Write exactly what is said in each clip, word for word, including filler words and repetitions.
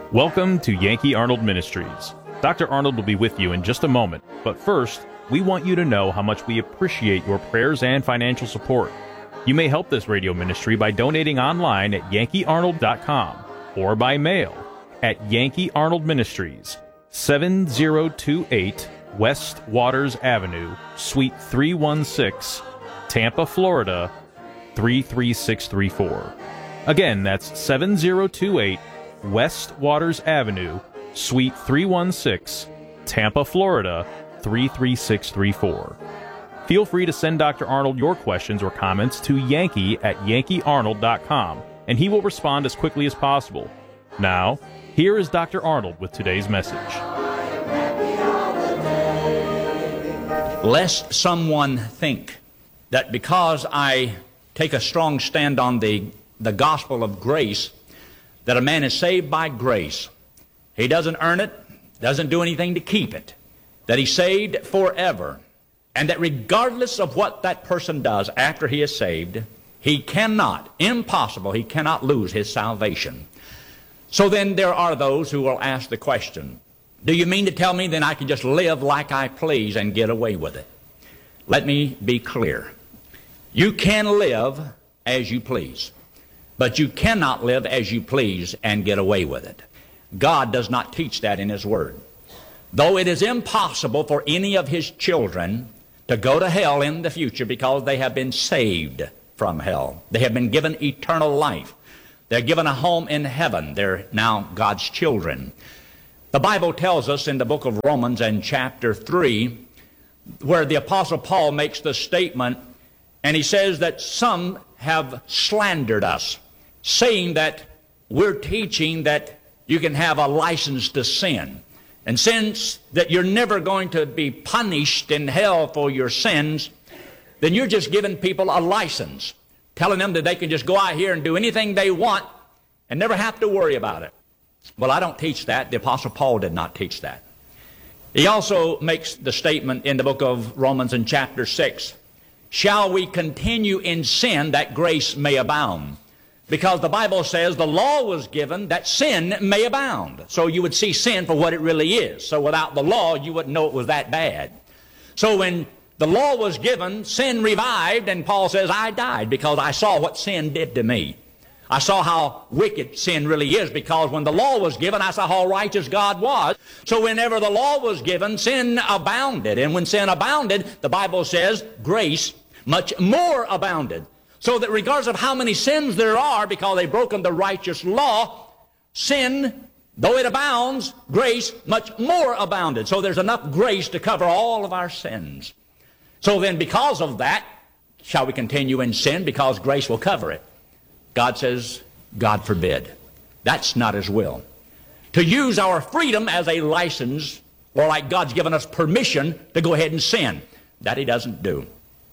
Welcome to Yankee Arnold Ministries. Doctor Arnold will be with you in just a moment, but first, we want you to know how much we appreciate your prayers and financial support. You may help this radio ministry by donating online at yankee arnold dot com or by mail at Yankee Arnold Ministries, seven zero two eight West Waters Avenue, Suite three one six, Tampa, Florida, three three six three four. Again, that's seven zero two eight West Waters Avenue, Suite three one six, Tampa, Florida, three three six three four. Feel free to send Doctor Arnold your questions or comments to Yankee at yankee arnold dot com, and he will respond as quickly as possible. Now, here is Doctor Arnold with today's message. Lest someone think that because I take a strong stand on the, the gospel of grace, that a man is saved by grace. He doesn't earn it, doesn't do anything to keep it, that he's saved forever, and that regardless of what that person does after he is saved, he cannot, impossible, he cannot lose his salvation. So then there are those who will ask the question, do you mean to tell me then I can just live like I please and get away with it? Let me be clear. You can live as you please, but you cannot live as you please and get away with it. God does not teach that in His Word. Though it is impossible for any of His children to go to hell in the future because they have been saved from hell. They have been given eternal life. They're given a home in heaven. They're now God's children. The Bible tells us in the book of Romans and chapter three, where the Apostle Paul makes the statement, and he says that some have slandered us, saying that we're teaching that you can have a license to sin. And since that you're never going to be punished in hell for your sins, then you're just giving people a license, telling them that they can just go out here and do anything they want and never have to worry about it. Well, I don't teach that. The Apostle Paul did not teach that. He also makes the statement in the book of Romans in chapter six, shall we continue in sin that grace may abound? Because the Bible says the law was given that sin may abound. So you would see sin for what it really is. So without the law, you wouldn't know it was that bad. So when the law was given, sin revived, and Paul says, I died because I saw what sin did to me. I saw how wicked sin really is, because when the law was given, I saw how righteous God was. So whenever the law was given, sin abounded. And when sin abounded, the Bible says, grace much more abounded. So that regardless of how many sins there are, because they've broken the righteous law, sin, though it abounds, grace much more abounded. So there's enough grace to cover all of our sins. So then because of that, shall we continue in sin because grace will cover it? God says, God forbid. That's not His will. To use our freedom as a license, or like God's given us permission to go ahead and sin, that He doesn't do.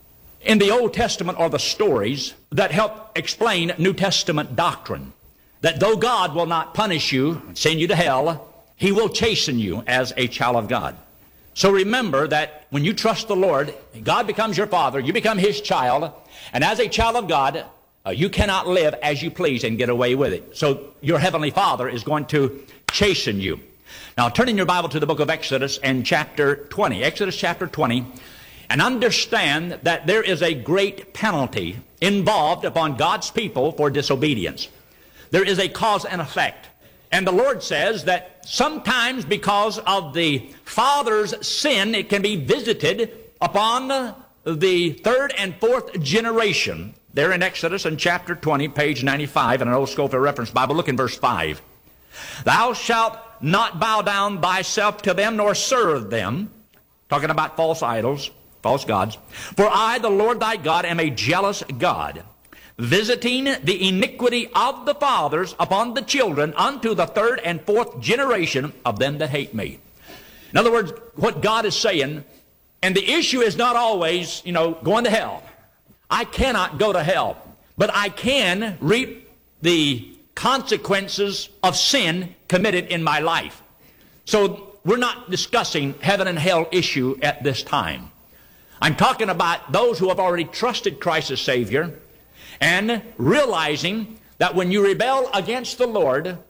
In the Old Testament are the stories that help explain New Testament doctrine, that though God will not punish you, send you to hell, He will chasten you as a child of God. So remember that when you trust the Lord, God becomes your Father, you become His child, and as a child of God, uh, you cannot live as you please and get away with it. So your Heavenly Father is going to chasten you. Now turn in your Bible to the book of Exodus and chapter twenty. Exodus chapter twenty. And understand that there is a great penalty involved upon God's people for disobedience. There is a cause and effect. And the Lord says that sometimes because of the father's sin, it can be visited upon the third and fourth generation. There in Exodus in chapter twenty, page ninety-five, in an old Scofield Reference Bible, look in verse five. Thou shalt not bow down thyself to them, nor serve them, talking about false idols, false gods. For I, the Lord thy God, am a jealous God, visiting the iniquity of the fathers upon the children unto the third and fourth generation of them that hate me. In other words, what God is saying, and the issue is not always, you know, going to hell. I cannot go to hell, but I can reap the consequences of sin committed in my life. So we're not discussing heaven and hell issue at this time. I'm talking about those who have already trusted Christ as Savior and realizing that when you rebel against the Lord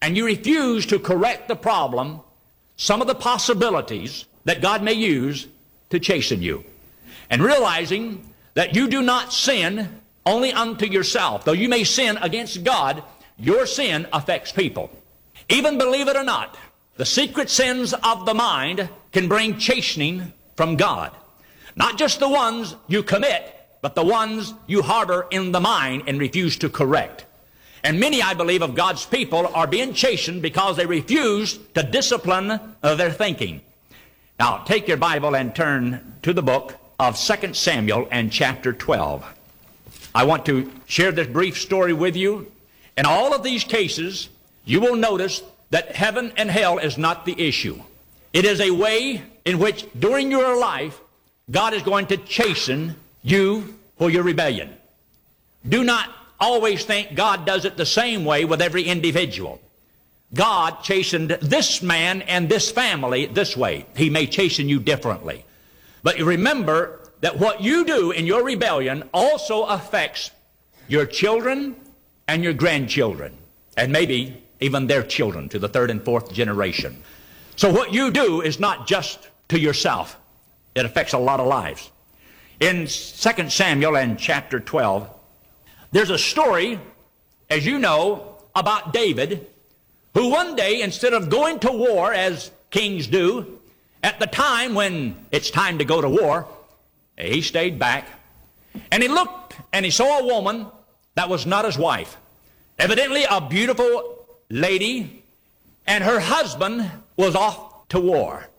and you refuse to correct the problem, some of the possibilities that God may use to chasten you. And realizing that you do not sin only unto yourself. Though you may sin against God, your sin affects people. Even believe it or not, the secret sins of the mind can bring chastening from God. Not just the ones you commit, but the ones you harbor in the mind and refuse to correct. And many, I believe, of God's people are being chastened because they refuse to discipline uh, their thinking. Now, take your Bible and turn to the book of Second Samuel and chapter twelve. I want to share this brief story with you. In all of these cases, you will notice that heaven and hell is not the issue. It is a way in which during your life, God is going to chasten you for your rebellion. Do not always think God does it the same way with every individual. God chastened this man and this family this way. He may chasten you differently. But you remember that what you do in your rebellion also affects your children and your grandchildren, and maybe even their children to the third and fourth generation. So what you do is not just to yourself. It affects a lot of lives. In Second Samuel and chapter twelve, there's a story, as you know, about David, who one day, instead of going to war as kings do, at the time when it's time to go to war, he stayed back, and he looked and he saw a woman that was not his wife. Evidently a beautiful lady, and her husband was off to war.